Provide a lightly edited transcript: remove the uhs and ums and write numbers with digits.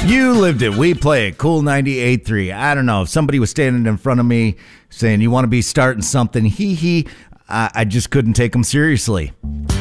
You lived it. We play it. Cool 98.3. I don't know. If somebody was standing in front of me saying, you want to be starting something, I just couldn't take them seriously.